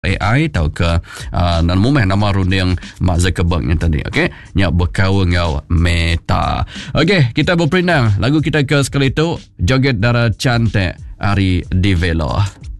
AI atau ke nama runding Mark Zuckerberg yang tadi, okey, yang berkawan dengan Meta. Okey, kita berperinang lagu kita ke sekali tu Joget Darah Cantik Ari Di Velo.